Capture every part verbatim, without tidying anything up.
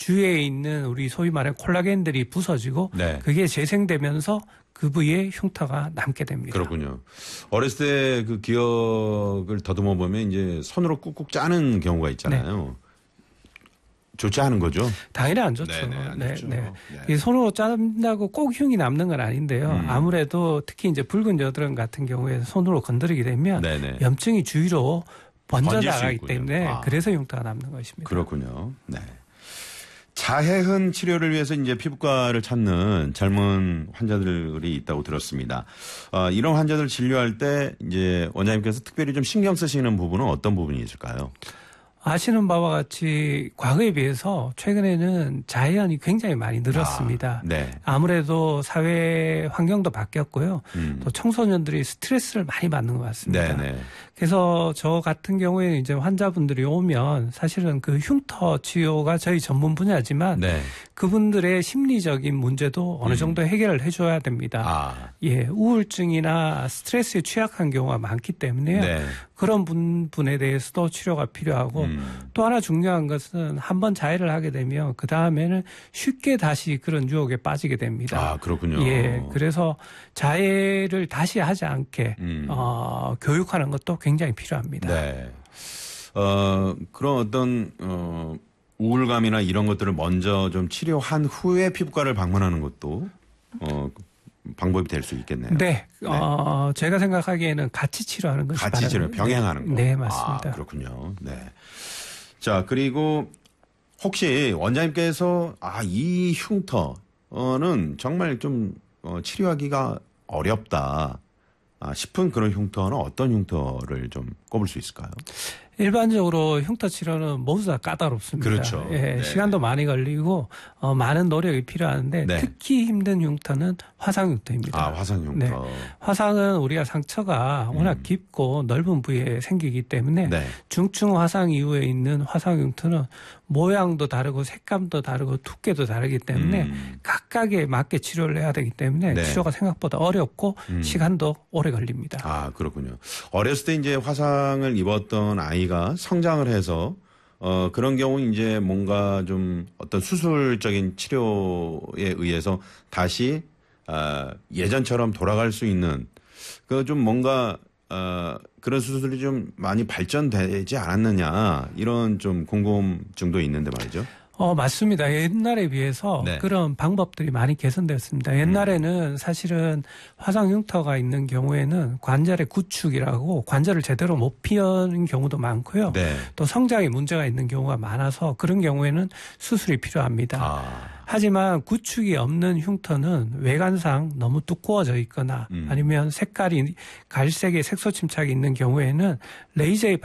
주위에 있는 우리 소위 말하는 콜라겐들이 부서지고 네. 그게 재생되면서 그 부위에 흉터가 남게 됩니다. 그렇군요. 어렸을 때 그 기억을 더듬어 보면 이제 손으로 꾹꾹 짜는 경우가 있잖아요. 네. 좋지 않은 거죠? 당연히 안 좋죠. 네네, 안 네, 좋죠. 네. 네. 손으로 짠다고 꼭 흉이 남는 건 아닌데요. 음. 아무래도 특히 이제 붉은 여드름 같은 경우에 손으로 건드리게 되면 네네. 염증이 주위로 번져 나가기 때문에 아. 그래서 흉터가 남는 것입니다. 그렇군요. 네. 자해흔 치료를 위해서 이제 피부과를 찾는 젊은 환자들이 있다고 들었습니다. 어, 이런 환자들 진료할 때 이제 원장님께서 특별히 좀 신경 쓰시는 부분은 어떤 부분이 있을까요? 아시는 바와 같이 과거에 비해서 최근에는 자해현이 굉장히 많이 늘었습니다. 아, 네. 아무래도 사회 환경도 바뀌었고요. 음. 또 청소년들이 스트레스를 많이 받는 것 같습니다. 네네. 그래서 저 같은 경우에는 이제 환자분들이 오면 사실은 그 흉터 치료가 저희 전문 분야지만 네. 그분들의 심리적인 문제도 어느 정도 음. 해결을 해줘야 됩니다. 아. 예, 우울증이나 스트레스에 취약한 경우가 많기 때문에요. 네. 그런 분분에 대해서도 치료가 필요하고 음. 또 하나 중요한 것은 한번 자해를 하게 되면 그 다음에는 쉽게 다시 그런 유혹에 빠지게 됩니다. 아, 그렇군요. 예, 그래서 자해를 다시 하지 않게 음. 어, 교육하는 것도 굉장히 필요합니다. 네. 어, 그런 어떤 어, 우울감이나 이런 것들을 먼저 좀 치료한 후에 피부과를 방문하는 것도 어. 방법이 될 수 있겠네요. 네. 네. 어, 제가 생각하기에는 같이 치료하는 것이 같이 치료, 병행하는 거. 네, 맞습니다. 아, 그렇군요. 네. 자, 그리고 혹시 원장님께서 아, 이 흉터는 정말 좀 어, 치료하기가 어렵다 아, 싶은 그런 흉터는 어떤 흉터를 좀 꼽을 수 있을까요? 일반적으로 흉터 치료는 모두 다 까다롭습니다. 그렇죠. 예, 네. 시간도 많이 걸리고 어, 많은 노력이 필요한데 네. 특히 힘든 흉터는 화상 흉터입니다. 아, 화상 흉터. 네. 화상은 우리가 상처가 워낙 음. 깊고 넓은 부위에 생기기 때문에 네. 중증 화상 이후에 있는 화상 흉터는 모양도 다르고 색감도 다르고 두께도 다르기 때문에 음. 각각에 맞게 치료를 해야 되기 때문에 네. 치료가 생각보다 어렵고 음. 시간도 오래 걸립니다. 아, 그렇군요. 어렸을 때 이제 화상을 입었던 아이가 성장을 해서 어, 그런 경우 이제 뭔가 좀 어떤 수술적인 치료에 의해서 다시 어, 예전처럼 돌아갈 수 있는 그 좀 뭔가 어, 그런 수술이 좀 많이 발전되지 않았느냐 이런 좀 궁금증도 있는데 말이죠. 어, 맞습니다. 옛날에 비해서 네. 그런 방법들이 많이 개선되었습니다. 옛날에는 음. 사실은 화상 흉터가 있는 경우에는 관절의 구축이라고 관절을 제대로 못 피는 경우도 많고요. 네. 또 성장에 문제가 있는 경우가 많아서 그런 경우에는 수술이 필요합니다. 아. 하지만 구축이 없는 흉터는 외관상 너무 두꺼워져 있거나 음. 아니면 색깔이 갈색의 색소 침착이 있는 경우에는 레이저의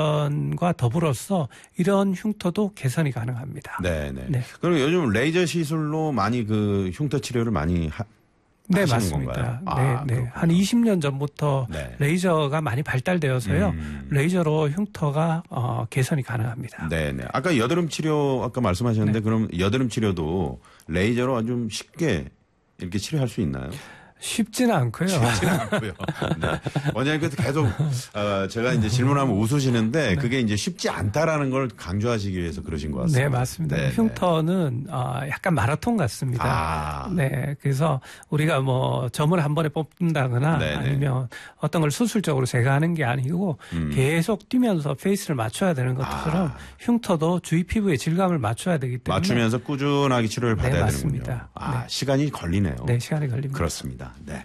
발전과 더불어서 이런 흉터도 개선이 가능합니다. 네네. 네. 그럼 요즘 레이저 시술로 많이 그 흉터 치료를 많이 하, 네, 하시는 맞습니다. 건가요? 네, 아, 네. 그렇군요. 한 이십 년 전부터 네. 레이저가 많이 발달되어서요. 음. 레이저로 흉터가 어, 개선이 가능합니다. 네, 네. 아까 여드름 치료 아까 말씀하셨는데 네. 그럼 여드름 치료도 레이저로 아주 쉽게 이렇게 치료할 수 있나요? 쉽지는 않고요. 쉽지는 않고요. 네. 원장님께서 계속 어, 제가 이제 질문하면 웃으시는데 네. 그게 이제 쉽지 않다라는 걸 강조하시기 위해서 그러신 것 같습니다. 네, 맞습니다. 네, 흉터는 어, 약간 마라톤 같습니다. 아. 네, 그래서 우리가 뭐 점을 한 번에 뽑는다거나 네네. 아니면 어떤 걸 수술적으로 제거하는 게 아니고 음. 계속 뛰면서 페이스를 맞춰야 되는 것처럼 아. 흉터도 주위 피부의 질감을 맞춰야 되기 때문에 맞추면서 꾸준하게 치료를 받아야 네, 되는군요. 맞습니다. 아, 네. 시간이 걸리네요. 네, 시간이 걸립니다. 그렇습니다. 네.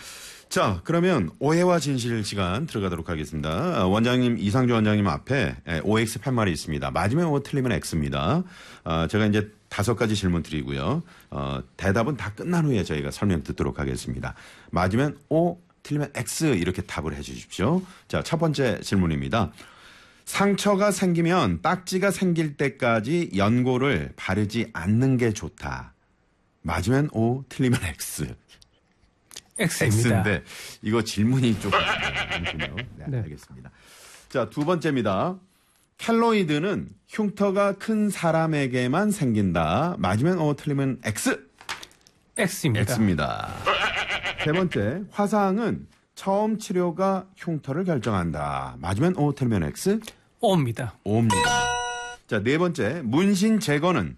자, 그러면 오해와 진실 시간 들어가도록 하겠습니다. 원장님, 이상주 원장님 앞에 오엑스 팻말이 있습니다. 맞으면 O, 틀리면 X입니다. 어, 제가 이제 다섯 가지 질문 드리고요. 어, 대답은 다 끝난 후에 저희가 설명 듣도록 하겠습니다. 맞으면 O, 틀리면 X 이렇게 답을 해 주십시오. 자, 첫 번째 질문입니다. 상처가 생기면 딱지가 생길 때까지 연고를 바르지 않는 게 좋다. 맞으면 O, 틀리면 X. X입니다. X인데 이거 질문이 조금 많군요. 네, 네, 알겠습니다. 자, 두 번째입니다. 켈로이드는 흉터가 큰 사람에게만 생긴다. 맞으면 O, 틀리면 X. X입니다. X입니다. 세 번째, 화상은 처음 치료가 흉터를 결정한다. 맞으면 O, 틀리면 X. O입니다. O입니다. 자, 네 번째, 문신 제거는